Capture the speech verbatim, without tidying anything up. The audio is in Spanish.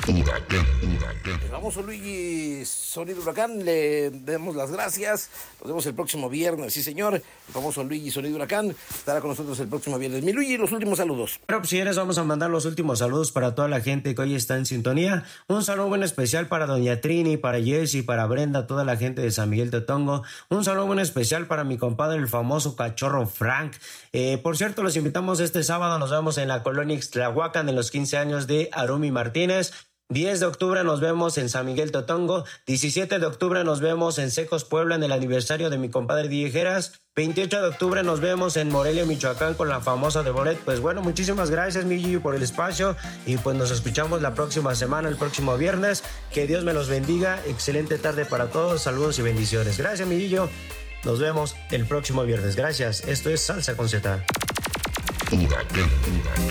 Huracán, huracán. El famoso Luigi Sonido Huracán, le damos las gracias. Nos vemos el próximo viernes, sí señor. El famoso Luigi Sonido Huracán estará con nosotros el próximo viernes. Mi Luigi, los últimos saludos. Bueno, pues señores, vamos a mandar los últimos saludos para toda la gente que hoy está en sintonía. Un saludo muy especial para doña Trini, para Jessy, para Brenda, toda la gente de San Miguel Teotongo. Un saludo muy especial para mi compadre, el famoso cachorro Frank. Eh, por cierto, los invitamos este sábado, nos vemos en la colonia Ixtlahuacan en los quince años de Arumi Martínez. diez de octubre nos vemos en San Miguel Teotongo. diecisiete de octubre nos vemos en Secos, Puebla, en el aniversario de mi compadre Diejeras. veintiocho de octubre nos vemos en Morelia, Michoacán, con la famosa de Boret. Pues bueno, muchísimas gracias, mi Gigi, por el espacio. Y pues nos escuchamos la próxima semana, el próximo viernes. Que Dios me los bendiga. Excelente tarde para todos. Saludos y bendiciones. Gracias, mi Gigi. Nos vemos el próximo viernes. Gracias. Esto es Salsa con Z. Huracán, huracán.